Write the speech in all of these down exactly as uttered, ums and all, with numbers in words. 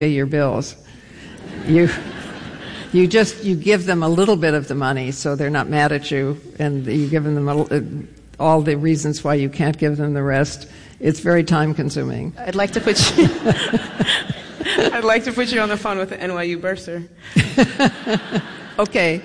pay your bills. You you just you give them a little bit of the money so they're not mad at you, and you give them a, all the reasons why you can't give them the rest. It's very time consuming. I'd like to put you I'd like to put you on the phone with the N Y U bursar. Okay.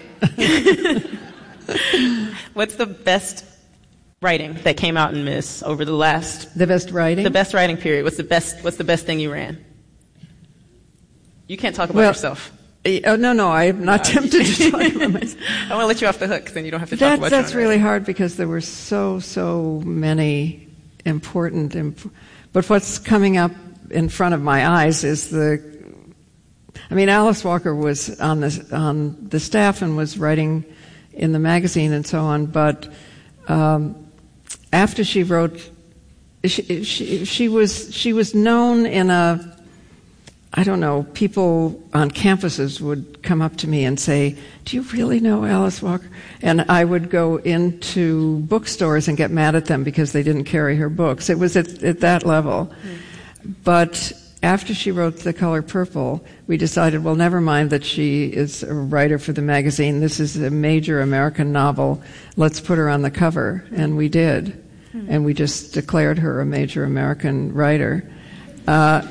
What's the best writing that came out in Miss over the last the best writing? The best writing period. What's the best what's the best thing you ran? You can't talk about well, yourself. Oh, no, no, I'm not tempted to talk about myself. I want to let you off the hook, then you don't have to that, talk about That's your own really writing. hard because there were so, so many important, imp- but what's coming up in front of my eyes is the, I mean, Alice Walker was on the, on the staff and was writing in the magazine and so on, but um, after she wrote, she, she, she was she was known in a, I don't know, people on campuses would come up to me and say, do you really know Alice Walker? And I would go into bookstores and get mad at them because they didn't carry her books. It was at, at that level. Mm. But after she wrote The Color Purple, we decided, well, never mind that she is a writer for the magazine. This is a major American novel. Let's put her on the cover. And we did. Mm. And we just declared her a major American writer. Uh,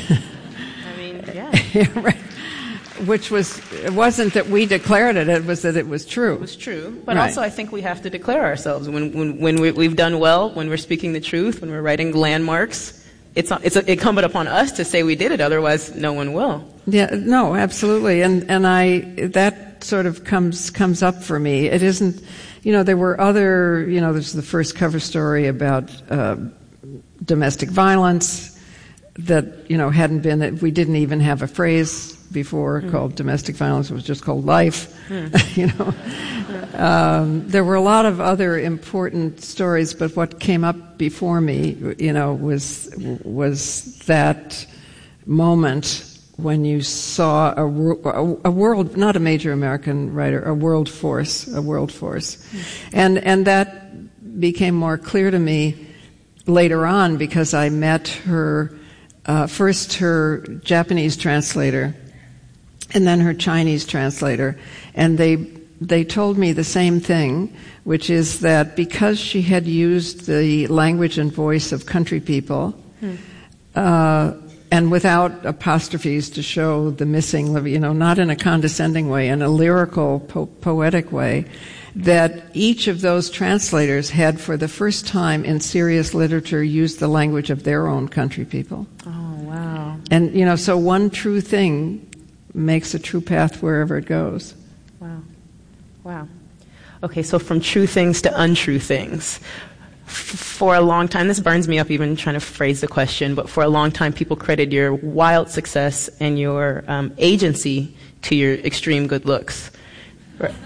Yeah, right. Which was, it wasn't that we declared it, it was that it was true. It was true. But right. Also I think we have to declare ourselves. When when, when we, we've done well, when we're speaking the truth, when we're writing landmarks, it's it's incumbent upon us to say we did it, otherwise no one will. Yeah, no, absolutely. And and I, that sort of comes comes up for me. It isn't, you know, there were other, you know, there's the first cover story about uh, domestic violence that, you know, hadn't been, we didn't even have a phrase before mm. called domestic violence. It was just called life, mm. you know. Mm. Um, there were a lot of other important stories, but what came up before me, you know, was was that moment when you saw a, a, a world, not a major American writer, a world force, a world force. Mm. And, and that became more clear to me later on because I met her Uh, first her Japanese translator, and then her Chinese translator, and they they told me the same thing, which is that because she had used the language and voice of country people, hmm. uh, and without apostrophes to show the missing, you know, not in a condescending way, in a lyrical, po- poetic way, that each of those translators had, for the first time in serious literature, used the language of their own country people. Oh, wow. And, you know, so one true thing makes a true path wherever it goes. Wow. Wow. Okay, so from true things to untrue things. F- for a long time, this burns me up even trying to phrase the question, but for a long time people credited your wild success and your um, agency to your extreme good looks. Right.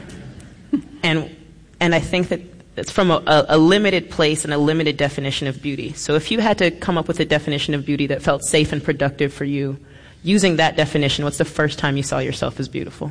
And and I think that it's from a, a limited place and a limited definition of beauty. So if you had to come up with a definition of beauty that felt safe and productive for you, using that definition, what's the first time you saw yourself as beautiful?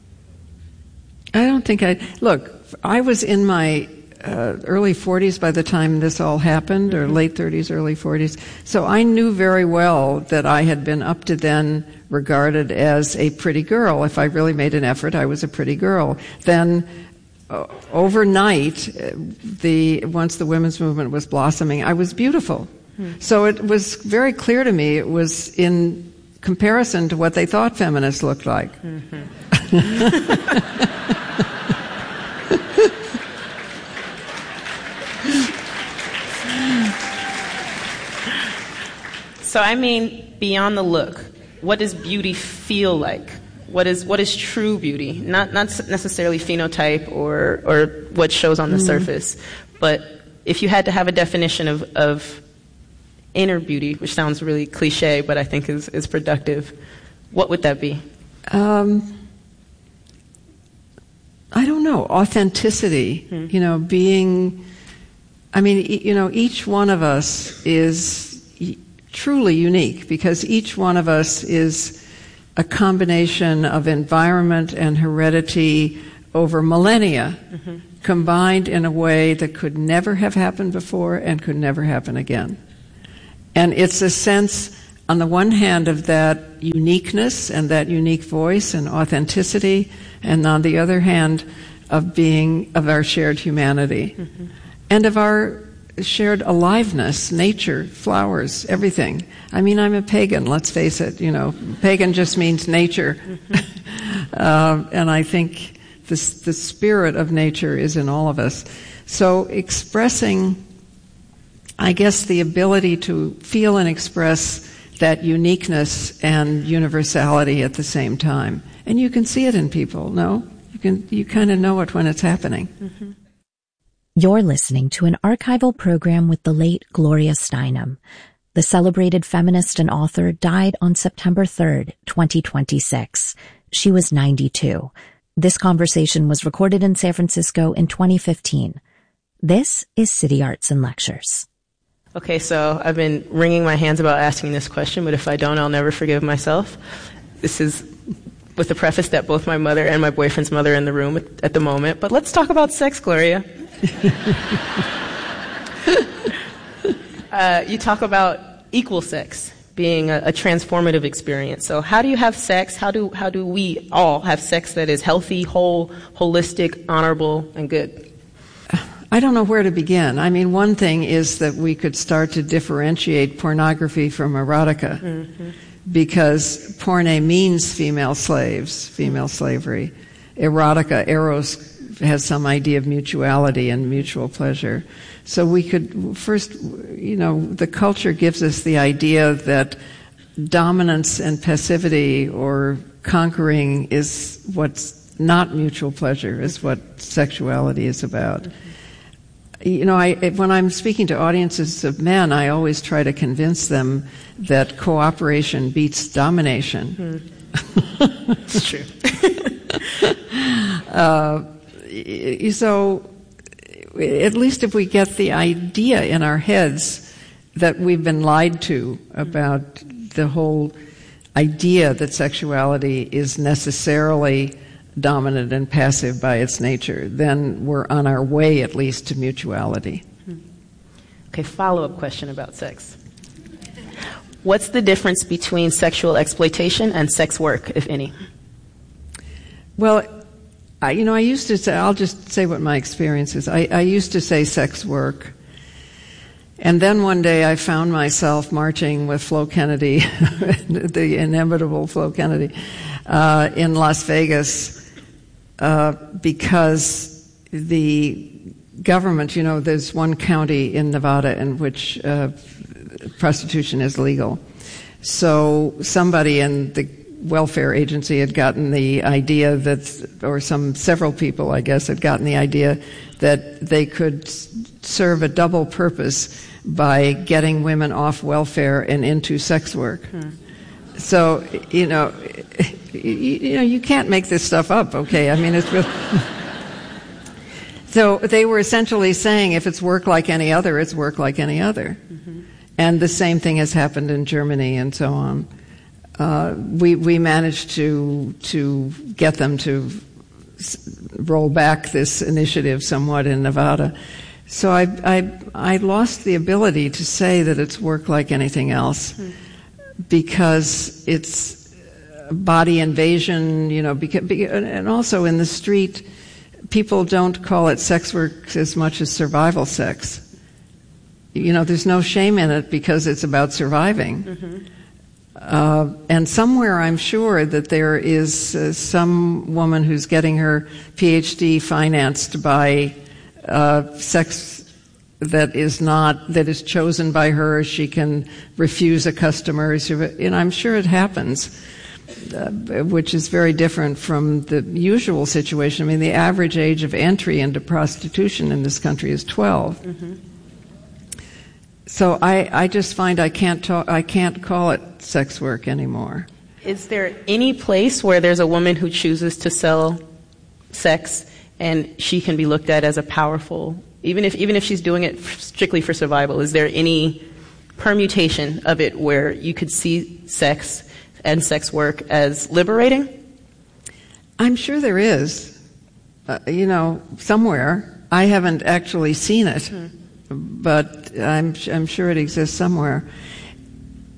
I don't think I... Look, I was in my uh, early forties by the time this all happened, or Mm-hmm. late thirties, early forties. So I knew very well that I had been up to then regarded as a pretty girl. If I really made an effort, I was a pretty girl. Then... Uh, overnight, uh, the once the women's movement was blossoming, I was beautiful. Hmm. So it was very clear to me it was in comparison to what they thought feminists looked like. Mm-hmm. So I mean, beyond the look, what does beauty feel like? What is what is true beauty? Not not necessarily phenotype or or what shows on the mm-hmm. surface, but if you had to have a definition of, of inner beauty, which sounds really cliche, but I think is, is productive, what would that be? Um, I don't know. Authenticity. Mm-hmm. You know, being. I mean, you know, each one of us is truly unique because each one of us is a combination of environment and heredity over millennia, mm-hmm. combined in a way that could never have happened before and could never happen again. And it's a sense on the one hand, of that uniqueness and that unique voice and authenticity, and on the other hand, of being, of our shared humanity, mm-hmm. and of our shared aliveness, nature, flowers, everything. I mean, I'm a pagan, let's face it, you know. Pagan just means nature. Mm-hmm. uh, and I think this, the spirit of nature is in all of us. So expressing, I guess, the ability to feel and express that uniqueness and universality at the same time. And you can see it in people, no? You can, you kind of know it when it's happening. Mm-hmm. You're listening to an archival program with the late Gloria Steinem. The celebrated feminist and author died on September third, twenty twenty-six. She was ninety-two. This conversation was recorded in San Francisco in twenty fifteen. This is City Arts and Lectures. Okay, so I've been wringing my hands about asking this question, but if I don't, I'll never forgive myself. This is with the preface that both my mother and my boyfriend's mother are in the room at, at the moment. But let's talk about sex, Gloria. uh, you talk about equal sex being a, a transformative experience. So how do you have sex? How do how do we all have sex that is healthy, whole, holistic, honorable, and good? I don't know where to begin. I mean, one thing is that we could start to differentiate pornography from erotica, mm-hmm. because porne means female slaves, female slavery. Erotica, eros, has some idea of mutuality and mutual pleasure. So we could first, you know, the culture gives us the idea that dominance and passivity or conquering is what's not mutual pleasure, is what sexuality is about. Mm-hmm. You know, I, when I'm speaking to audiences of men, I always try to convince them that cooperation beats domination. Mm. It's true. uh, so, at least if we get the idea in our heads that we've been lied to about the whole idea that sexuality is necessarily dominant and passive by its nature, then we're on our way at least to mutuality. Okay, follow-up question about sex. What's the difference between sexual exploitation and sex work, if any? Well, I, you know, I used to say, I'll just say what my experience is. I, I used to say sex work. And then one day I found myself marching with Flo Kennedy, the inimitable Flo Kennedy, uh, in Las Vegas, uh, because the government, you know, there's one county in Nevada in which uh, prostitution is legal. So somebody in the welfare agency had gotten the idea that, or some several people, I guess, had gotten the idea that they could serve a double purpose by getting women off welfare and into sex work. Hmm. So, you know, you, you know, you can't make this stuff up, okay? I mean, it's really... So they were essentially saying if it's work like any other, it's work like any other. Mm-hmm. And the same thing has happened in Germany and so on. Uh, we we managed to to get them to s- roll back this initiative somewhat in Nevada. So I I I lost the ability to say that it's work like anything else, mm. because it's body invasion, you know, because, and also in the street, people don't call it sex work as much as survival sex. You know, there's no shame in it because it's about surviving. Mm-hmm. Uh, and somewhere I'm sure that there is uh, some woman who's getting her P H D financed by uh, sex that is not, that is chosen by her. She can refuse a customer. And I'm sure it happens, uh, which is very different from the usual situation. I mean, the average age of entry into prostitution in this country is twelve. Mm-hmm. So I, I just find I can't talk, I can't call it sex work anymore. Is there any place where there's a woman who chooses to sell sex and she can be looked at as a powerful, even if even if she's doing it strictly for survival? Is there any permutation of it where you could see sex and sex work as liberating? I'm sure there is. Uh, you know, somewhere. I haven't actually seen it. Hmm. But I'm I'm sure it exists somewhere.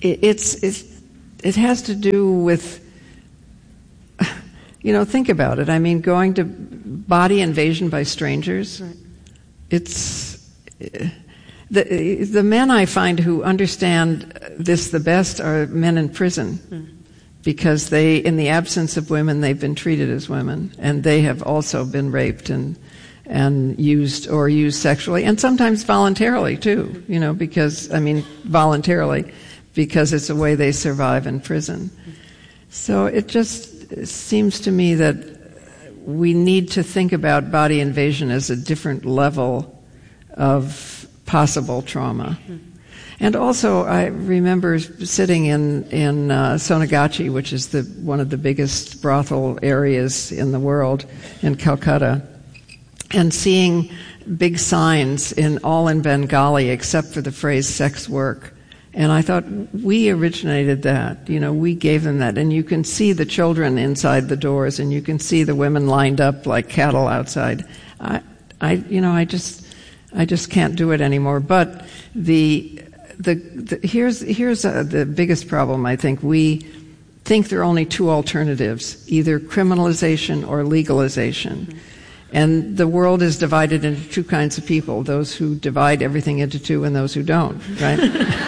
it, it's, it's it has to do with, you know, think about it. I mean, going to body invasion by strangers. Right. It's the the men I find who understand this the best are men in prison. Mm. Because they, in the absence of women, they've been treated as women, and they have also been raped and and used or used sexually, and sometimes voluntarily too. You know, because I mean voluntarily, because it's a way they survive in prison. So it just seems to me that we need to think about body invasion as a different level of possible trauma. Mm-hmm. And also, I remember sitting in in uh, Sonagachi, which is the one of the biggest brothel areas in the world, in Calcutta, and seeing big signs in all in Bengali except for the phrase "sex work." And I thought, we originated that. You know, we gave them that. And you can see the children inside the doors, and you can see the women lined up like cattle outside. I, I you know, I just, I just can't do it anymore. But the The, the, here's here's uh, the biggest problem, I think. We think there are only two alternatives, either criminalization or legalization. Mm-hmm. And the world is divided into two kinds of people, those who divide everything into two and those who don't, right?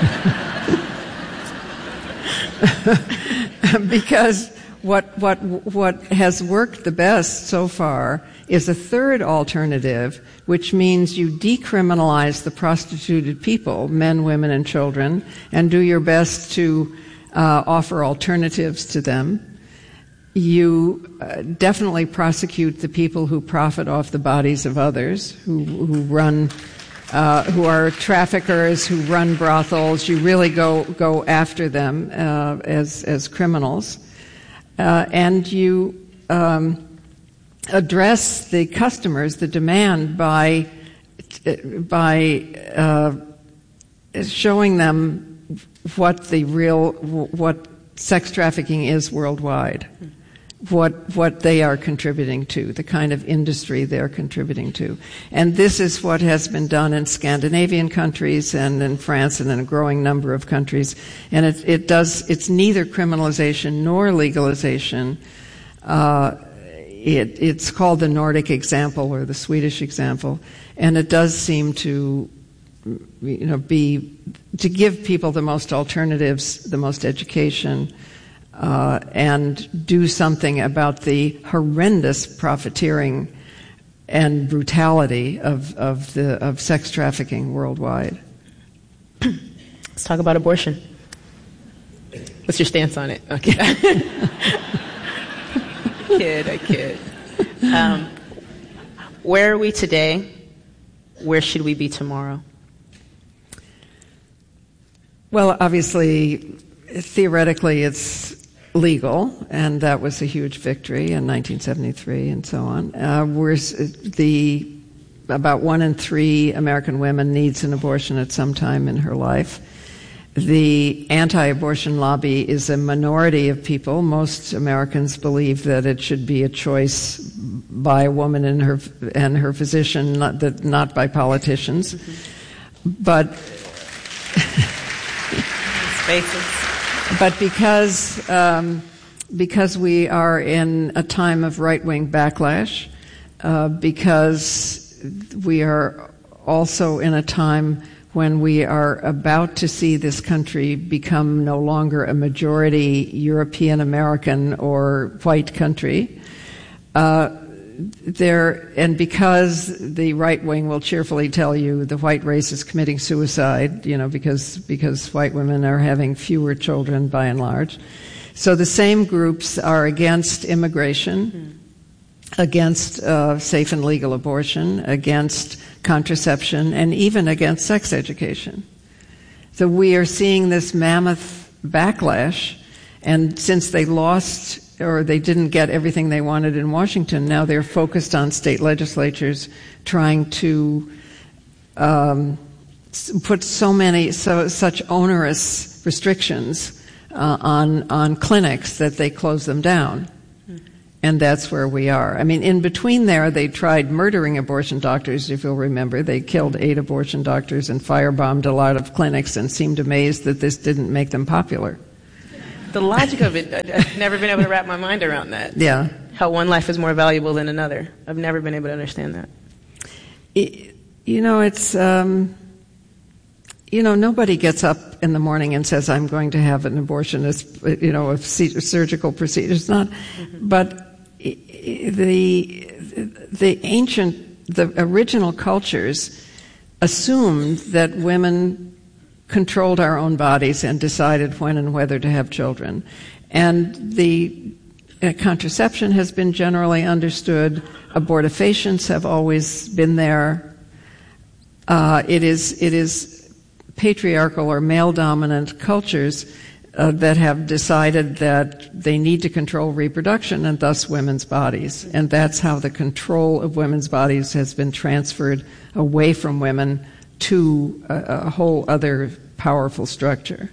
Because what what what has worked the best so far is a third alternative, which means you decriminalize the prostituted people, men, women, and children, and do your best to uh, offer alternatives to them. You uh, definitely prosecute the people who profit off the bodies of others, who, who run, uh, who are traffickers, who run brothels. You really go go after them uh, as as criminals, uh, and you. Um, address the customers, the demand, by by uh, showing them what the real what sex trafficking is worldwide, what what they are contributing to, the kind of industry they're contributing to, and this is what has been done in Scandinavian countries and in France and in a growing number of countries, and it it does it's neither criminalization nor legalization. Uh, It, it's called the Nordic example or the Swedish example, and it does seem to, you know, be to give people the most alternatives, the most education, uh, and do something about the horrendous profiteering and brutality of of the of sex trafficking worldwide. Let's talk about abortion. What's your stance on it? Okay. kid, I kid. Um, where are we today? Where should we be tomorrow? Well, obviously, theoretically, it's legal, and that was a huge victory in nineteen seventy-three, and so on. Uh, we're the about one in three American women needs an abortion at some time in her life. The anti-abortion lobby is a minority of people. Most Americans believe that it should be a choice by a woman and her and her physician, not that not by politicians. Mm-hmm. But but because um, because we are in a time of right-wing backlash, uh, because we are also in a time when we are about to see this country become no longer a majority European American or white country, uh, there, and because the right wing will cheerfully tell you the white race is committing suicide, you know, because because white women are having fewer children by and large. So the same groups are against immigration, mm-hmm. against uh, safe and legal abortion, against contraception, and even against sex education. So we are seeing this mammoth backlash, and since they lost or they didn't get everything they wanted in Washington, now they're focused on state legislatures trying to um, put so many, so such onerous restrictions uh, on on clinics that they close them down. And that's where we are. I mean, in between there, they tried murdering abortion doctors, if you'll remember. They killed eight abortion doctors and firebombed a lot of clinics and seemed amazed that this didn't make them popular. The logic of it, I've never been able to wrap my mind around that. Yeah. How one life is more valuable than another. I've never been able to understand that. It, you know, it's, um, you know, nobody gets up in the morning and says, I'm going to have an abortion, as, you know, a surgical procedure. It's not, mm-hmm. but the the ancient, the original cultures assumed that women controlled our own bodies and decided when and whether to have children. And the uh, contraception has been generally understood. Abortifacients have always been there. Uh, it is it is patriarchal or male-dominant cultures Uh, that have decided that they need to control reproduction and thus women's bodies. And that's how the control of women's bodies has been transferred away from women to a, a whole other powerful structure.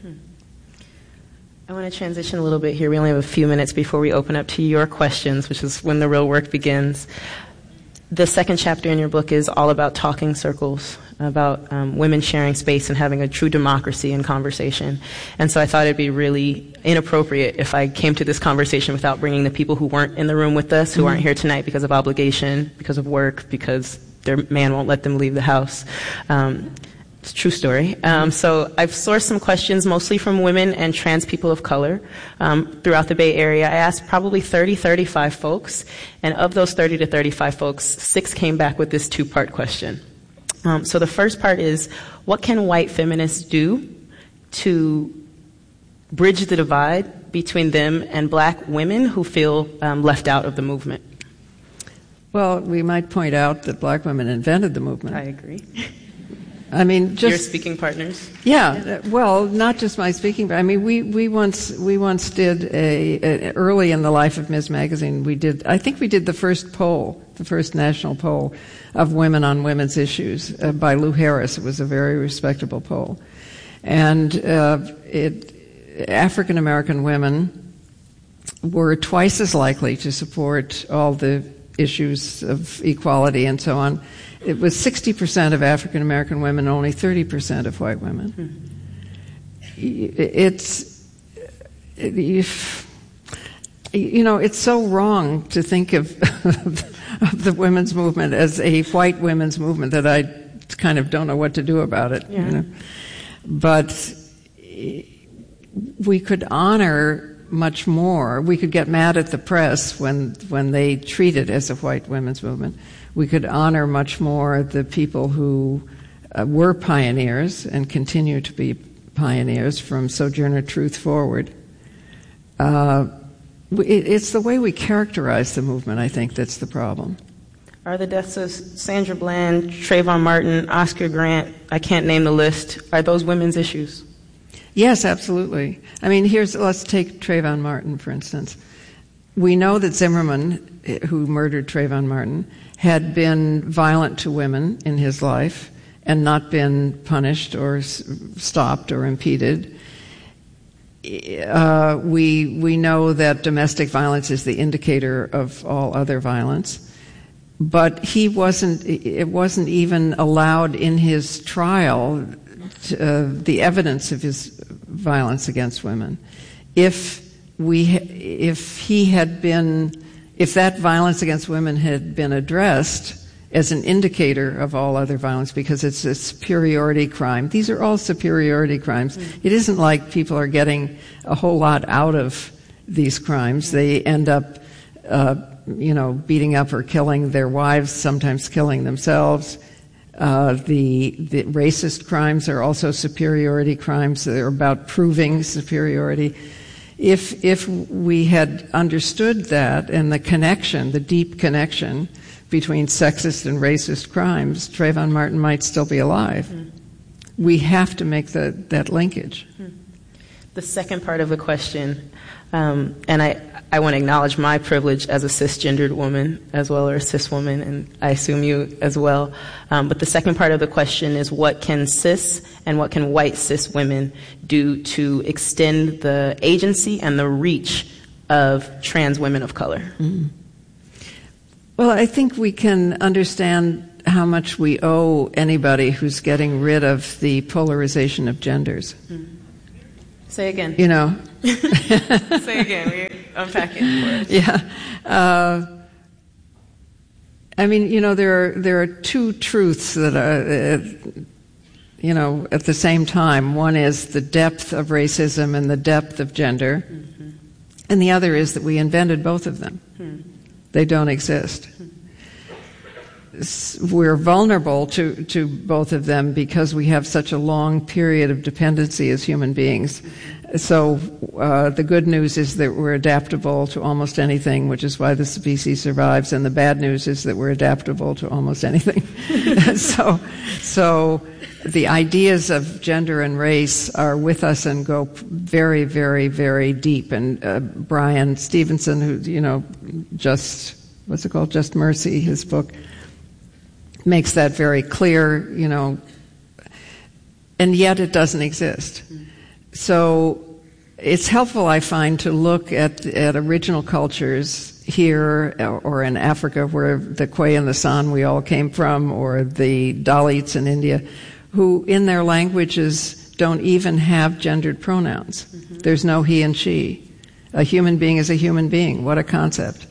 I want to transition a little bit here. We only have a few minutes before we open up to your questions, which is when the real work begins. The second chapter in your book is all about talking circles, about um, women sharing space and having a true democracy in conversation. And so I thought it'd be really inappropriate if I came to this conversation without bringing the people who weren't in the room with us, who mm-hmm. aren't here tonight because of obligation, because of work, because their man won't let them leave the house. Um, It's a true story. Um, so I've sourced some questions mostly from women and trans people of color um, throughout the Bay Area. I asked probably thirty, thirty-five folks, and of those thirty to thirty-five folks, six came back with this two-part question. Um, so the first part is, what can white feminists do to bridge the divide between them and black women who feel um, left out of the movement? Well, we might point out that black women invented the movement. I agree. I mean, just your speaking partners. Yeah, yeah. Well, not just my speaking, but I mean, we, we once we once did a, a early in the life of Miz Magazine. We did, I think, we did the first poll, the first national poll of women on women's issues uh, by Lou Harris. It was a very respectable poll, and uh, it African American women were twice as likely to support all the issues of equality and so on. It was sixty percent of African American women, only thirty percent of white women. Hmm. It's, if, you know, it's so wrong to think of, of the women's movement as a white women's movement that I kind of don't know what to do about it. Yeah. You know? But we could honor much more. We could get mad at the press when when they treat it as a white women's movement. We could honor much more the people who uh, were pioneers and continue to be pioneers from Sojourner Truth forward. Uh, it, it's the way we characterize the movement, I think, that's the problem. Are the deaths of Sandra Bland, Trayvon Martin, Oscar Grant, I can't name the list, are those women's issues? Yes, absolutely. I mean, here's, let's take Trayvon Martin, for instance. We know that Zimmerman, who murdered Trayvon Martin, had been violent to women in his life and not been punished or s- stopped or impeded. Uh, we we know that domestic violence is the indicator of all other violence, but he wasn't. It wasn't even allowed in his trial. To, uh, the evidence of his violence against women. If we, if he had been. If that violence against women had been addressed as an indicator of all other violence, because it's a superiority crime, these are all superiority crimes. Mm-hmm. It isn't like people are getting a whole lot out of these crimes. They end up, uh, you know, beating up or killing their wives, sometimes killing themselves. Uh, the, the racist crimes are also superiority crimes. They're about proving superiority. If if we had understood that and the connection, the deep connection between sexist and racist crimes, Trayvon Martin might still be alive. Mm. We have to make the, that linkage. Mm. The second part of the question, um, and I, I want to acknowledge my privilege as a cisgendered woman as well, or a cis woman, and I assume you as well. Um, but the second part of the question is, what can cis and what can white cis women do to extend the agency and the reach of trans women of color? Mm. Well, I think we can understand how much we owe anybody who's getting rid of the polarization of genders. Mm. Say again. You know. Say again. We unpack it for us. Yeah. Uh, I mean, you know, there are there are two truths that are, uh, you know, at the same time. One is the depth of racism and the depth of gender, mm-hmm. and the other is that we invented both of them. Mm. They don't exist. Mm. We're vulnerable to, to both of them because we have such a long period of dependency as human beings. Mm-hmm. So uh, the good news is that we're adaptable to almost anything, which is why the species survives, and the bad news is that we're adaptable to almost anything. so, so the ideas of gender and race are with us and go very, very, very deep. And uh, Brian Stevenson, who, you know, just, what's it called, Just Mercy, his book, makes that very clear, you know, and yet it doesn't exist. So it's helpful, I find, to look at, at original cultures here or in Africa, where the Kwe and the San we all came from, or the Dalits in India, who in their languages don't even have gendered pronouns. Mm-hmm. There's no he and she. A human being is a human being. What a concept.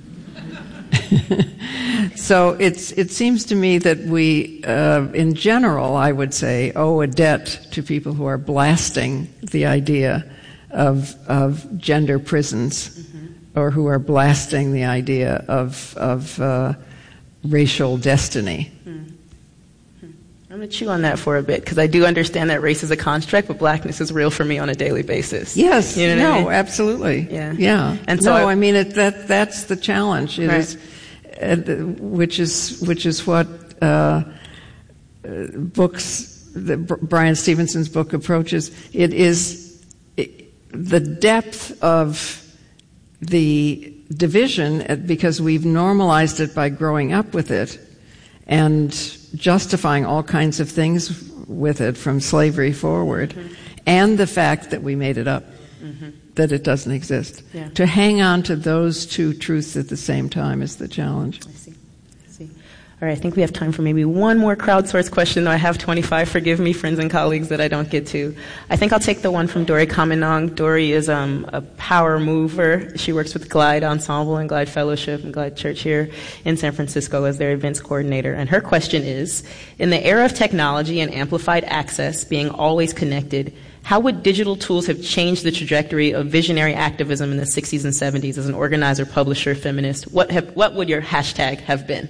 So it's, it seems to me that we, uh, in general, I would say, owe a debt to people who are blasting the idea of, of gender prisons, mm-hmm. or who are blasting the idea of, of uh, racial destiny. Mm-hmm. I'm going to chew on that for a bit, because I do understand that race is a construct, but blackness is real for me on a daily basis. Yes, you know no, what I mean? absolutely. Yeah. Yeah. And so no, I, I mean, it, that that's the challenge. It right. is, uh, which is which is what uh, uh, books, the, Brian Stevenson's book approaches. It is it, the depth of the division, because we've normalized it by growing up with it and justifying all kinds of things with it from slavery forward, mm-hmm. and the fact that we made it up, mm-hmm. that it doesn't exist. Yeah. To hang on to those two truths at the same time is the challenge. I see. I see. All right, I think we have time for maybe one more crowdsourced question, though I have twenty-five. Forgive me, friends and colleagues, that I don't get to. I think I'll take the one from Dory Kamenong. Dory is um, a power mover. She works with Glide Ensemble and Glide Fellowship and Glide Church here in San Francisco as their events coordinator. And her question is, in the era of technology and amplified access being always connected, how would digital tools have changed the trajectory of visionary activism in the sixties and seventies as an organizer, publisher, feminist? What, have, what would your hashtag have been?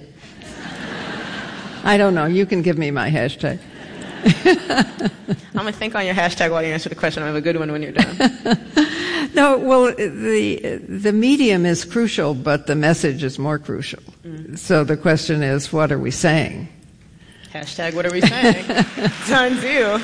I don't know. You can give me my hashtag. I'm going to think on your hashtag while you answer the question. I have a good one when you're done. No, well, the the medium is crucial, but the message is more crucial. Mm. So the question is, what are we saying? Hashtag, what are we saying? It's on you.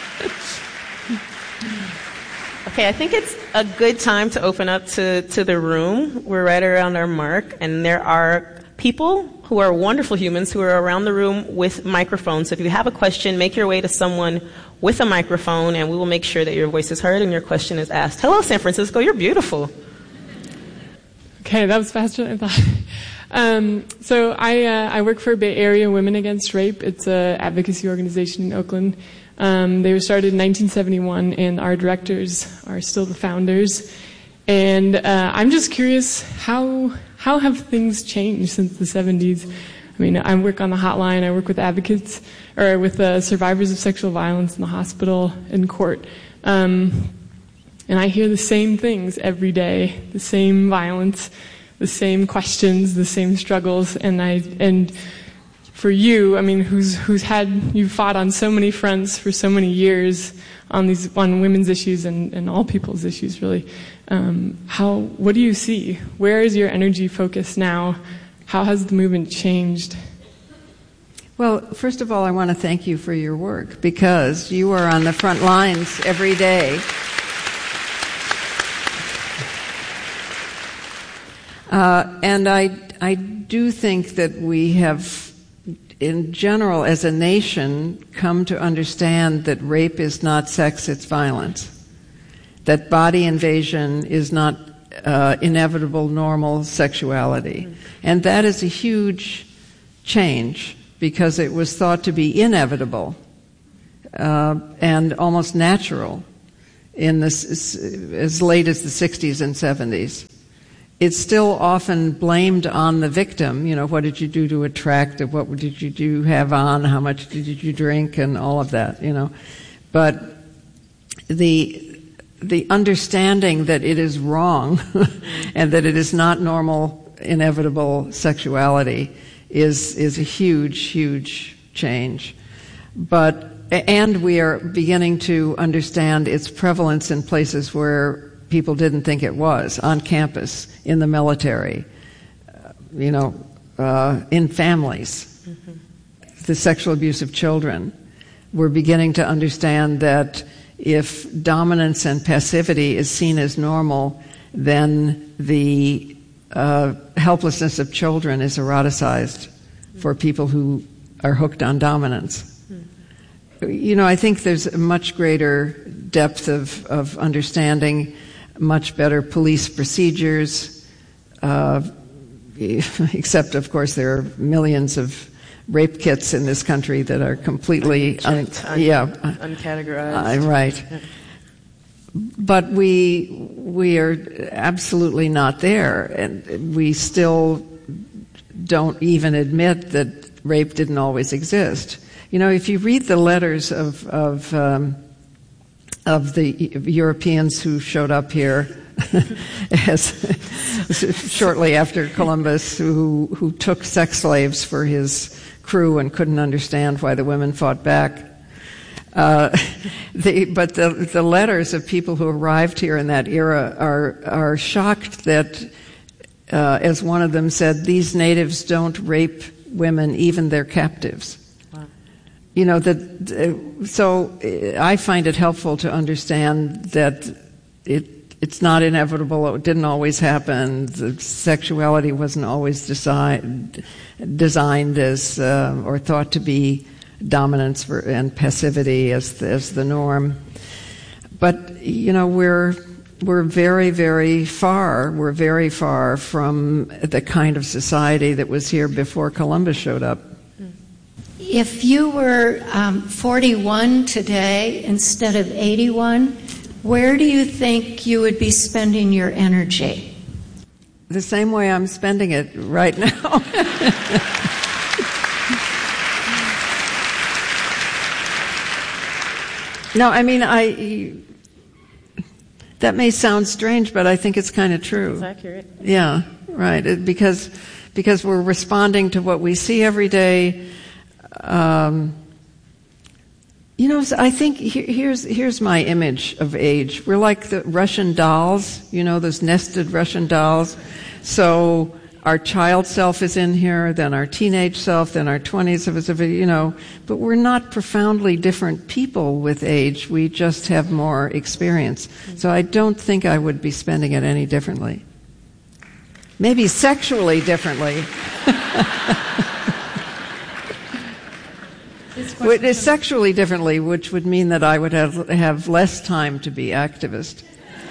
Okay, I think it's a good time to open up to, to the room. We're right around our mark, and there are people who are wonderful humans who are around the room with microphones. So if you have a question, make your way to someone with a microphone, and we will make sure that your voice is heard and your question is asked. Hello, San Francisco. You're beautiful. Okay, that was faster than I thought. Um, so I, uh, I work for Bay Area Women Against Rape. It's an advocacy organization in Oakland. Um, they were started in nineteen seventy-one, and our directors are still the founders. And uh, I'm just curious, how how have things changed since the seventies? I mean, I work on the hotline. I work with advocates, or with uh, survivors of sexual violence in the hospital, in court. Um, and I hear the same things every day, the same violence, the same questions, the same struggles. And I and for you, I mean, who's who's had you fought on so many fronts for so many years on these on women's issues and, and all people's issues, really. Um, how what do you see? Where is your energy focused now? How has the movement changed? Well, first of all, I want to thank you for your work, because you are on the front lines every day. Uh, and I, I do think that we have, in general, as a nation, come to understand that rape is not sex, it's violence. That body invasion is not uh, inevitable, normal sexuality. Mm-hmm. And that is a huge change because it was thought to be inevitable uh, and almost natural in this as late as the sixties and seventies. It's still often blamed on the victim. You know, what did you do to attract it? What did you do have on? How much did you drink? And all of that, you know. But the the understanding that it is wrong and that it is not normal, inevitable sexuality is is a huge, huge change. But and we are beginning to understand its prevalence in places where people didn't think it was, on campus, in the military, uh, you know, uh, in families, mm-hmm. the sexual abuse of children. We're beginning to understand that if dominance and passivity is seen as normal, then the uh, helplessness of children is eroticized mm-hmm. for people who are hooked on dominance. Mm-hmm. You know, I think there's a much greater depth of, of understanding, much better police procedures, uh, except, of course, there are millions of rape kits in this country that are completely un- un- yeah, uncategorized. Uh, right. But we we are absolutely not there, and we still don't even admit that rape didn't always exist. You know, if you read the letters of of um, of the Europeans who showed up here as shortly after Columbus, who who took sex slaves for his crew and couldn't understand why the women fought back. Uh, the, but the the letters of people who arrived here in that era are are shocked that, uh, as one of them said, these natives don't rape women, even their captives. You know, that, so I find it helpful to understand that it it's not inevitable. It didn't always happen. The sexuality wasn't always designed designed as uh, or thought to be dominance for, and passivity as the, as the norm. But you know, we're we're very very far. We're very far from the kind of society that was here before Columbus showed up. If you were um, forty-one today instead of eighty-one, where do you think you would be spending your energy? The same way I'm spending it right now. No, I mean, I. That may sound strange, but I think it's kind of true. It's accurate. Yeah, right. It, because because we're responding to what we see every day. Um, you know, I think here, here's here's my image of age. We're like the Russian dolls, you know, those nested Russian dolls. So our child self is in here, then our teenage self, then our twenties, you know. But we're not profoundly different people with age. We just have more experience. So I don't think I would be spending it any differently. Maybe sexually differently. Sexually differently, which would mean that I would have have less time to be activist.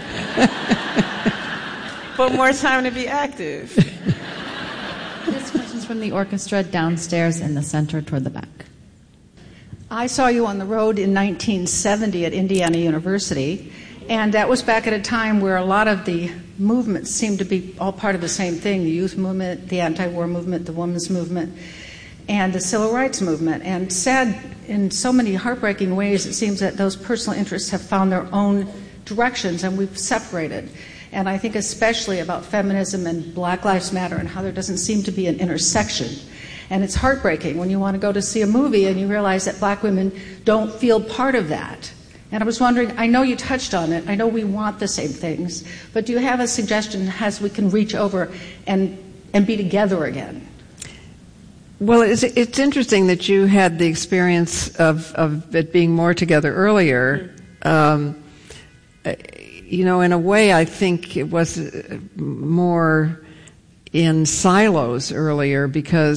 But more time to be active. This question's from the orchestra downstairs in the center toward the back. I saw you on the road in nineteen seventy at Indiana University, and that was back at a time where a lot of the movements seemed to be all part of the same thing: the youth movement, the anti-war movement, the women's movement, and the civil rights movement. And sad, in so many heartbreaking ways, it seems that those personal interests have found their own directions and we've separated. And I think especially about feminism and Black Lives Matter and how there doesn't seem to be an intersection. And it's heartbreaking when you want to go to see a movie and you realize that black women don't feel part of that. And I was wondering, I know you touched on it, I know we want the same things, but do you have a suggestion as we can reach over and, and be together again? Well, it's, it's interesting that you had the experience of, of it being more together earlier. Um, you know, in a way, I think it was more in silos earlier because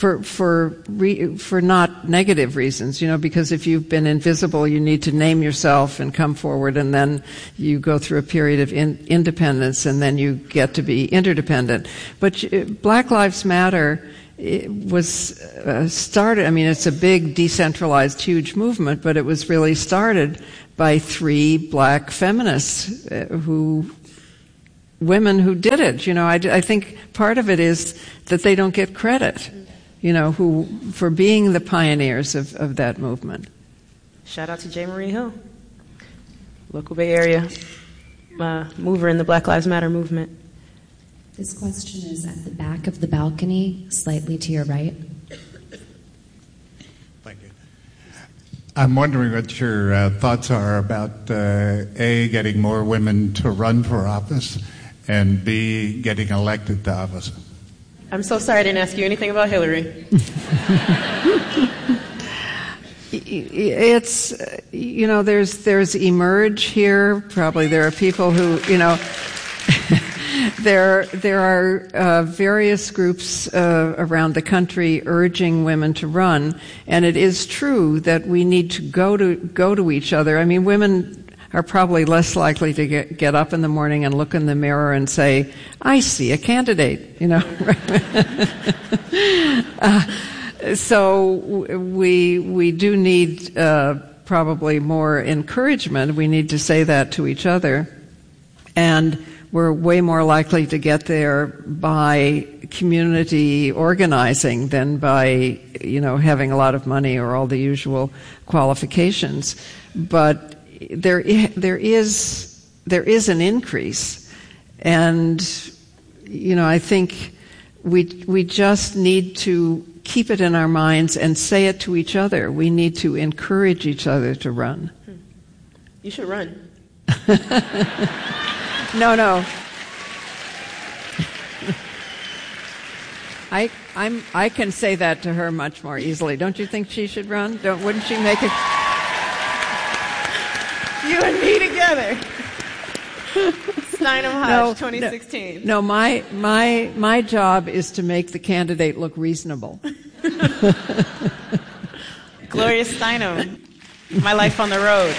for for re, for not negative reasons, you know, because if you've been invisible, you need to name yourself and come forward, and then you go through a period of in, independence, and then you get to be interdependent. But Black Lives Matter, it was uh, started, I mean, it's a big, decentralized, huge movement, but it was really started by three black feminists uh, who, women who did it. You know, I, I think part of it is that they don't get credit, you know, who, for being the pioneers of, of that movement. Shout out to J. Marie Hill, local Bay Area uh, mover in the Black Lives Matter movement. This question is at the back of the balcony, slightly to your right. Thank you. I'm wondering what your uh, thoughts are about uh, A, getting more women to run for office, and B, getting elected to office. I'm so sorry I didn't ask you anything about Hillary. It's, you know, there's there's Emerge here. Probably there are people who, you know, there there are uh, various groups uh, around the country urging women to run, and it is true that we need to go to go to each other. I mean, women are probably less likely to get, get up in the morning and look in the mirror and say, I see a candidate, you know. uh, so we we do need uh, probably more encouragement. We need to say that to each other. And we're way more likely to get there by community organizing than by, you know, having a lot of money or all the usual qualifications. But there, there is, there is an increase, and, you know, I think we we just need to keep it in our minds and say it to each other. We need to encourage each other to run. You should run. No, no. I I'm I can say that to her much more easily. Don't you think she should run? Don't wouldn't she make it? You and me together. Steinem Hodge, no, twenty sixteen. No, no, my my my job is to make the candidate look reasonable. Gloria Steinem, My Life on the Road.